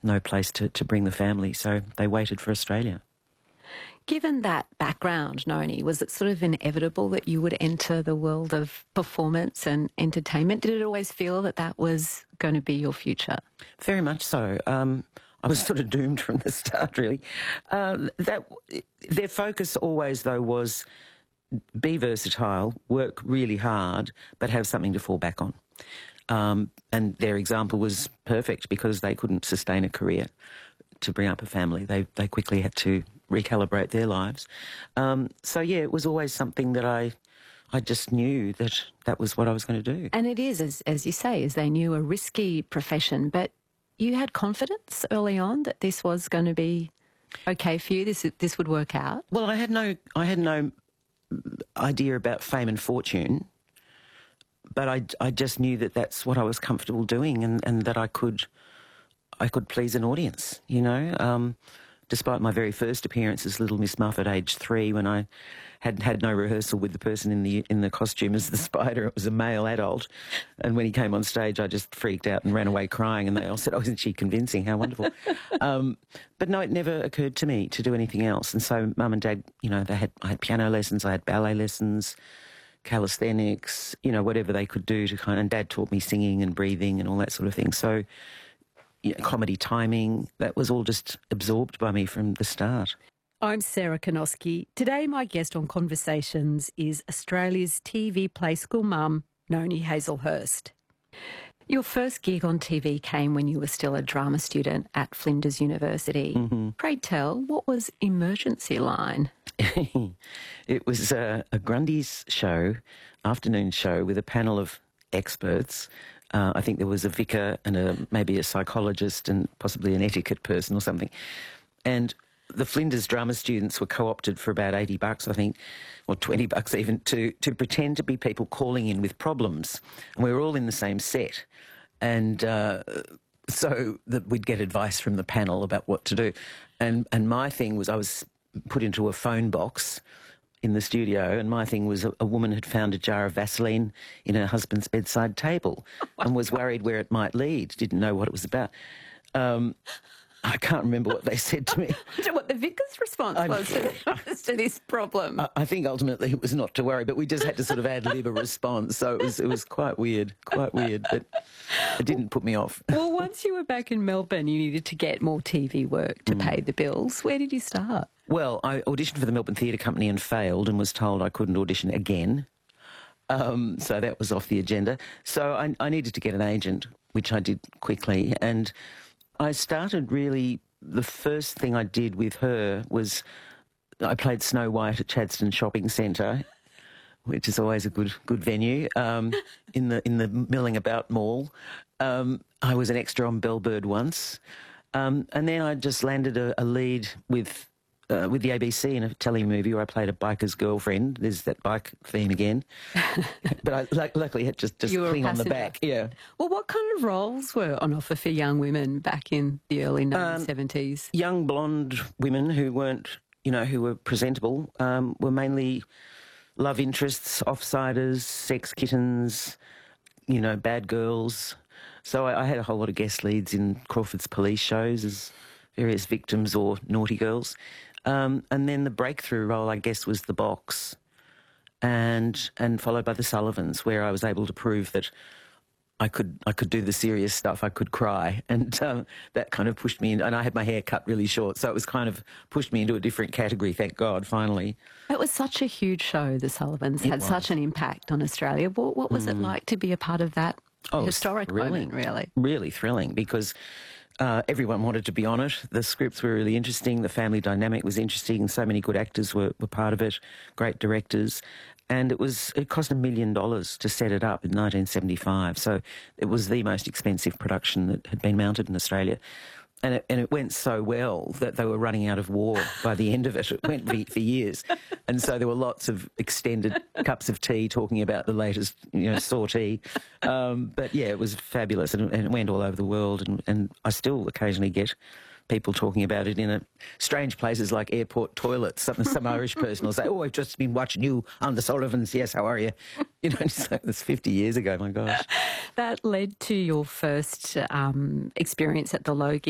no place to bring the family, so they waited for Australia. Given that background, Noni, was it sort of inevitable that you would enter the world of performance and entertainment? Did it always feel that that was going to be your future? Very much so. I was sort of doomed from the start, really. Their focus always, though, was be versatile, work really hard, but have something to fall back on. And their example was perfect because they couldn't sustain a career to bring up a family. They quickly had to recalibrate their lives. So, yeah, it was always something that I just knew that was what I was going to do. And it is, as you say, as they knew, a risky profession, but you had confidence early on that this was going to be okay for you, this would work out? Well, I had no idea about fame and fortune, but I just knew that that's what I was comfortable doing and that I could please an audience, you know. Despite my very first appearance as Little Miss Muff at age 3, when I had no rehearsal with the person in the costume as the spider, it was a male adult, and when he came on stage, I just freaked out and ran away crying, and they all said, "Oh, isn't she convincing? How wonderful!" But no, it never occurred to me to do anything else, and so Mum and Dad, you know, I had piano lessons, I had ballet lessons, calisthenics, you know, whatever they could do to and Dad taught me singing and breathing and all that sort of thing. So, you know, comedy timing, that was all just absorbed by me from the start. I'm Sarah Konoski. Today my guest on Conversations is Australia's TV play school mum, Noni Hazlehurst. Your first gig on TV came when you were still a drama student at Flinders University. Mm-hmm. Pray tell, what was Emergency Line? It was a Grundy's show, afternoon show, with a panel of experts. I think there was a vicar and maybe a psychologist and possibly an etiquette person or something. And the Flinders drama students were co-opted for about $80, I think, or $20 even, to pretend to be people calling in with problems. And we were all in the same set. And so that we'd get advice from the panel about what to do. And my thing was I was put into a phone box in the studio, and my thing was a woman had found a jar of Vaseline in her husband's bedside table and was worried where it might lead, didn't know what it was about. I can't remember what they said to me. What the vicar's response was to this problem. I think ultimately it was not to worry, but we just had to sort of ad-lib a response, so it was quite weird, but it didn't put me off. Well, once you were back in Melbourne, you needed to get more TV work to pay the bills. Where did you start? Well, I auditioned for the Melbourne Theatre Company and failed and was told I couldn't audition again. So that was off the agenda. So I needed to get an agent, which I did quickly. And I started really, the first thing I did with her was I played Snow White at Chadstone Shopping Centre, which is always a good venue, in the Milling About Mall. I was an extra on Bellbird once. And then I just landed a lead with the ABC in a telly movie where I played a biker's girlfriend. There's that bike theme again. But I luckily had just cling on the back. Yeah. Well, what kind of roles were on offer for young women back in the early 1970s? Young blonde women who weren't, you know, who were presentable, were mainly love interests, offsiders, sex kittens, you know, bad girls. So I had a whole lot of guest leads in Crawford's police shows as various victims or naughty girls. And then the breakthrough role, I guess, was The Box, and followed by The Sullivans, where I was able to prove that I could do the serious stuff. I could cry, and that kind of pushed me in. And I had my hair cut really short, so it was kind of pushed me into a different category. Thank God, finally. It was such a huge show. The Sullivans had such an impact on Australia. What was it like to be a part of that historic moment? Really thrilling, because everyone wanted to be on it. The scripts were really interesting. The family dynamic was interesting. So many good actors were part of it, great directors. And it cost $1 million to set it up in 1975. So it was the most expensive production that had been mounted in Australia. And it went so well that they were running out of war by the end of it. It went for years. And so there were lots of extended cups of tea talking about the latest, you know, sortie. But yeah, it was fabulous, and it went all over the world. And I still occasionally get people talking about it in strange places like airport toilets. Some Irish person will say, "Oh, I've just been watching you on The Sullivans. Yes, how are you?" You know, it's 50 years ago, my gosh. That led to your first experience at the Logie.